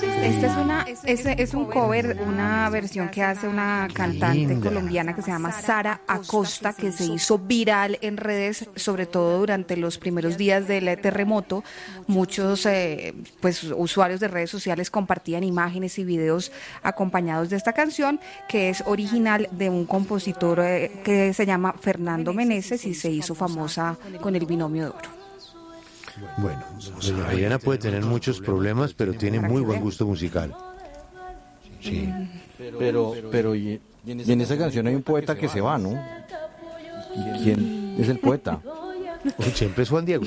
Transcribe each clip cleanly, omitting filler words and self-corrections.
Es un cover, una versión que hace una cantante colombiana que se llama Sara Acosta, que se hizo viral en redes, sobre todo durante los primeros días del terremoto. Muchos usuarios de redes sociales compartían imágenes y videos acompañados de esta canción, que es original de un compositor que se llama Fernando Meneses y se hizo famosa con el Binomio de Oro. Bueno, doña Juliana puede tener muchos problemas, pero tiene muy buen gusto musical. Sí. Pero y en esa canción hay un poeta que se va, ¿no? ¿Y quién es el poeta? Siempre es Juan Diego.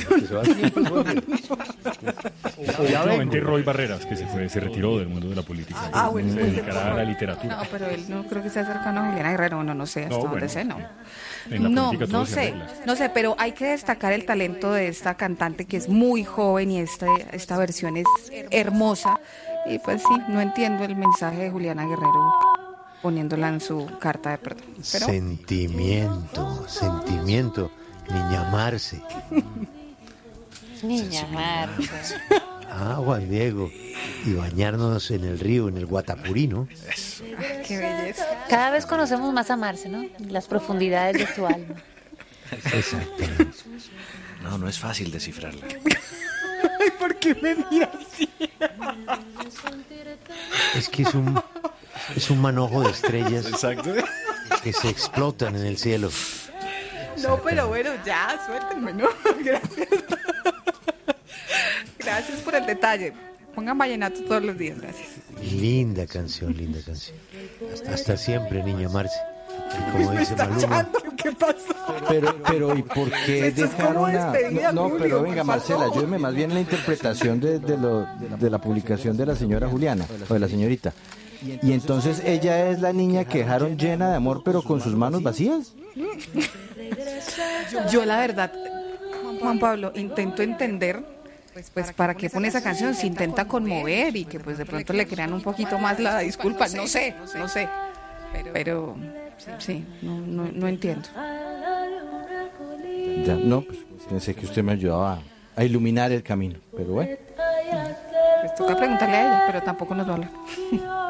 Últimamente Roy Barreras, que se retiró del mundo de la política. Bueno, se dedicará a la literatura. No, pero él no creo que sea cercano a Juliana Guerrero, no sé hasta dónde sé, ¿no? En la política todo se arregla. No sé, pero hay que destacar el talento de esta cantante que es muy joven y esta versión es hermosa. Y pues sí, no entiendo el mensaje de Juliana Guerrero poniéndola en su carta de perdón. Pero... Sentimiento, niña Marce. Niña Marce. Juan Diego. Y bañarnos en el río, en el Guatapuri, ¿no? Qué belleza. Cada vez conocemos más a Marce, ¿no? Las profundidades de su alma. Exactamente. No es fácil descifrarla. ¿Por qué me mira así? Es que es un manojo de estrellas. Exacto. Que se explotan en el cielo. No, pero bueno, ya, suéltenme, ¿no? Gracias. Gracias por el detalle. Pongan vallenato todos los días, gracias. Linda canción. Hasta siempre, niña Marce. Y como dice Maluma. ¿Qué pasó? Pero ¿y por qué dejaron a...? No, pero venga, Marcela, ayúdeme más bien en la interpretación de la publicación de la señora Juliana, o de la señorita. Y entonces ella es la niña que dejaron llena de amor, pero con sus manos vacías. Yo la verdad, Juan Pablo, intento entender, pues para qué pone esa canción, si intenta conmover y que pues de pronto le crean un poquito más la disculpa, no sé, pero sí, no entiendo. Ya, no, pues pensé que usted me ayudaba a iluminar el camino, pero bueno. Pues toca preguntarle a ella, pero tampoco nos va a hablar.